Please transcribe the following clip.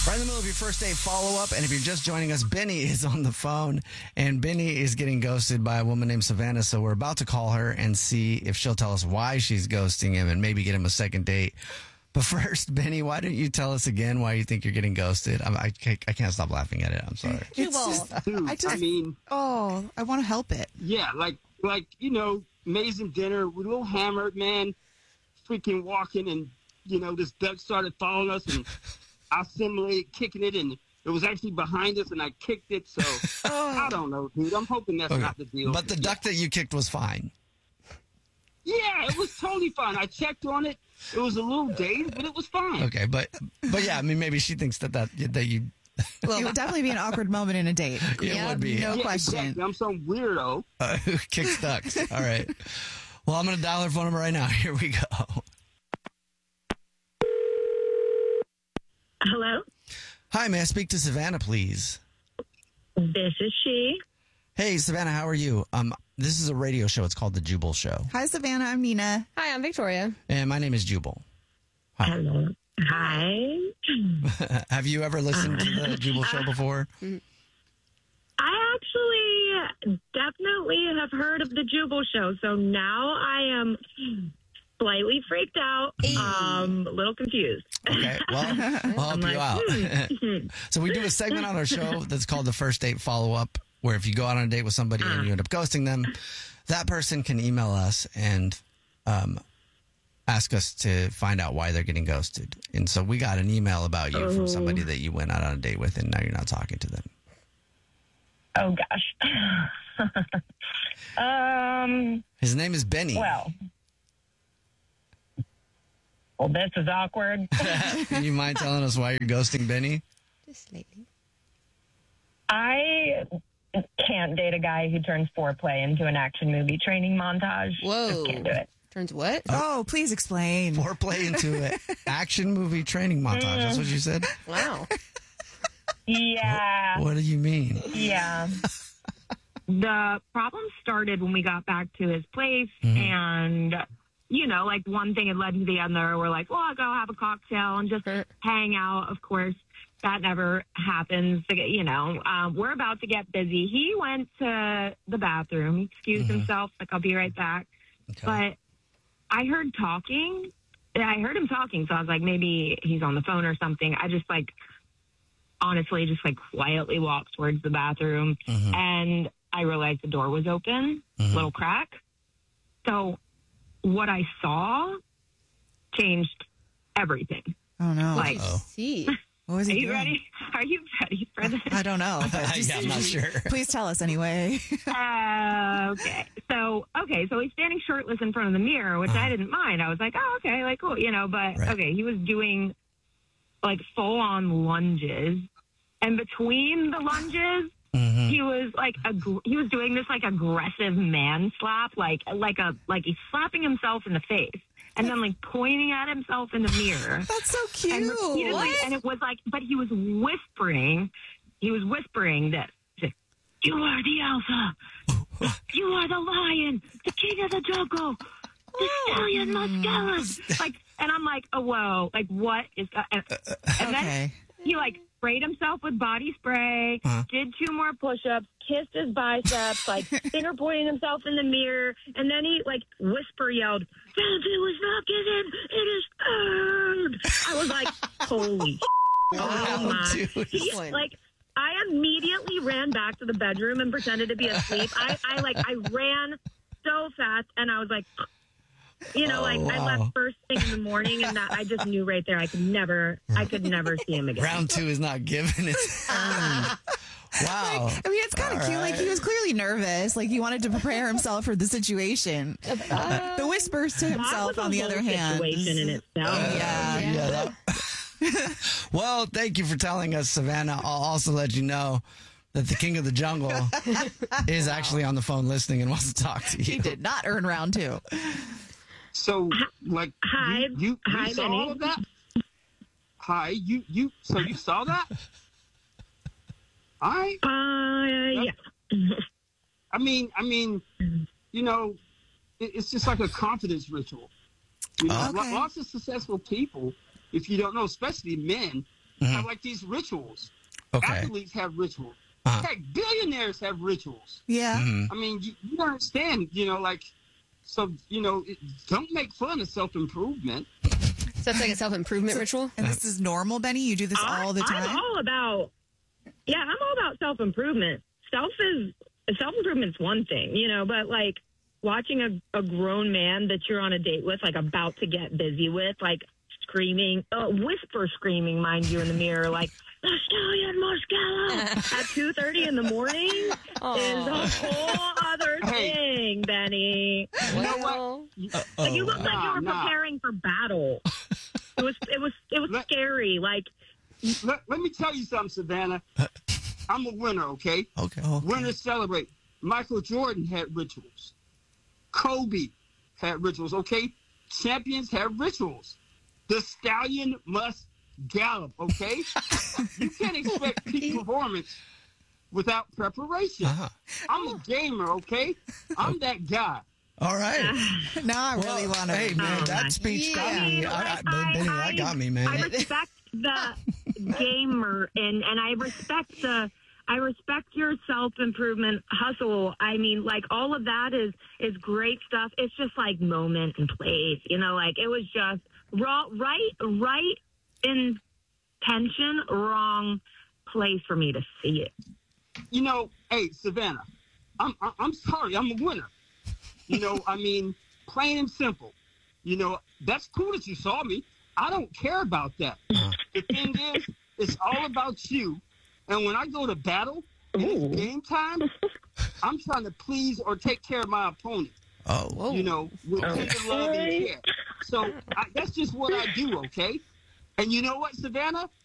Right in the middle of your first date follow-up, and if you're just joining us, Benny is on the phone, and Benny is getting ghosted by a woman named Savannah, so we're about to call her and see if she'll tell us why she's ghosting him and maybe get him a second date. But first, Benny, why don't you tell us again why you think you're getting ghosted? I can't stop laughing at it. I'm sorry. Dude, I want to help it. Yeah, like amazing dinner. We're a little hammered, man. Freaking walking, and this duck started following us, and I simulated kicking it, and it was actually behind us, and I kicked it. So I don't know, dude. I'm hoping that's not the deal. But the duck that you kicked was fine. Yeah, it was totally fine. I checked on it. It was a little dazed, but it was fine. Okay, but yeah, I mean, maybe she thinks that you. Well, it would definitely be an awkward moment in a date. It would be. No question. Exactly. I'm some weirdo. Who kicks ducks. All right. Well, I'm going to dial her phone number right now. Here we go. Hello? Hi, may I speak to Savannah, please? This is she. Hey, Savannah, how are you? This is a radio show. It's called The Jubal Show. Hi, Savannah. I'm Nina. Hi, I'm Victoria. And my name is Jubal. Hi. Hello. Hi. Have you ever listened to The Jubal Show before? I actually definitely have heard of the Jubal Show, so now I am slightly freaked out, a little confused. Okay, well, I'll help you out. So we do a segment on our show that's called the First Date Follow-Up, where if you go out on a date with somebody and you end up ghosting them, that person can email us and ask us to find out why they're getting ghosted. And so we got an email about you from somebody that you went out on a date with, and now you're not talking to them. Oh, gosh. His name is Benny. Well, this is awkward. You mind telling us why you're ghosting Benny? Just lately. I can't date a guy who turns foreplay into an action movie training montage. Whoa. Just can't do it. Turns what? Oh, please explain. Foreplay into an action movie training montage. That's what you said? Wow. Yeah. What do you mean? Yeah. The problem started when we got back to his place, and, like one thing had led to the other. We're like, well, I'll go have a cocktail and just hang out. Of course, that never happens. We're about to get busy. He went to the bathroom. He excused himself, like, I'll be right back. Okay. But I heard talking. I heard him talking, so I was like, maybe he's on the phone or something. I just, honestly, quietly walked towards the bathroom, and I realized the door was open, little crack. So what I saw changed everything. Oh, no. See. What was he Are you doing? ready? Are you ready for this? I don't know. I'm not sure. Please tell us anyway. Okay. So he's standing shirtless in front of the mirror, which I didn't mind. I was like, oh, okay, cool, but Right. okay, he was doing full on lunges, and between the lunges, he was he was doing this aggressive man slap, like he's slapping himself in the face, and then pointing at himself in the mirror. That's so cute. And repeatedly, and it was but he was whispering. He was whispering this. You are the alpha. You are the lion, the king of the jungle, the stallion must go. And I'm like, oh, whoa, what is that? And then he sprayed himself with body spray, did 2 more push-ups, kissed his biceps, finger pointing himself in the mirror, and then he whisper yelled, "Fancy was not given, it is earned." I was like, holy Wow, my. dude. I immediately ran back to the bedroom and pretended to be asleep. I ran so fast, and I was like, I left first thing in the morning, and that I just knew right there I could never see him again. Round 2 is not given. It's wow. It's kind of cute. He was clearly nervous. He wanted to prepare himself for the situation. The whispers to himself, on the other hand. Situation in itself. Well, thank you for telling us, Savannah. I'll also let you know that the king of the jungle is actually on the phone listening and wants to talk to you. He did not earn round 2. So, hi, you hi, saw Benny. all of that? Hi, you saw that? Yeah. I mean, it's just like a confidence ritual. Okay. Lots of successful people, if you don't know, especially men, have like these rituals. Okay. Athletes have rituals. Uh-huh. Heck, billionaires have rituals. Yeah. Mhm. I mean, you understand, so, don't make fun of self-improvement. So it's like a self-improvement ritual? And this is normal, Benny? You do this all the time? I'm all about self-improvement. Self-improvement's one thing, but like watching a grown man that you're on a date with, like about to get busy with, like screaming, whisper screaming, mind you, in the mirror, like, the stallion Moscato at 2:30 in the morning is a whole other thing, Benny. You know what? Like, you look like you were preparing for battle. It was scary. Like, let me tell you something, Savannah. I'm a winner, okay? Okay. Winners celebrate. Michael Jordan had rituals. Kobe had rituals, okay? Champions have rituals. The stallion must gallop, okay? You can't expect peak performance without preparation. Uh-huh. I'm a gamer, okay? I'm that guy. All right. Now I really want to. Hey, man, that speech got me. Benny, that got me, man. I respect the gamer and I respect your self-improvement hustle. I mean, like, all of that is great stuff. It's just like moment and place, like it was just right intention, wrong place for me to see it. Hey, Savannah, I'm sorry, I'm a winner. I mean, plain and simple. That's cool that you saw me. I don't care about that. The thing is, it's all about you. And when I go to battle, and it's game time, I'm trying to please or take care of my opponent. Oh. With tender love and care. So that's just what I do, okay? And you know what, Savannah?